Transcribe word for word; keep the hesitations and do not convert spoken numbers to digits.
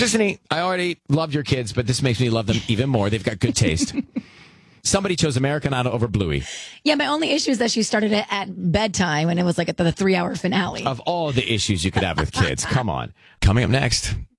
Sissany, I already loved your kids, but this makes me love them even more. They've got good taste. Somebody chose American Idol over Bluey. Yeah, my only issue is that she started it at bedtime and it was like at the three-hour finale. Of all the issues you could have with kids, come on. Coming up next,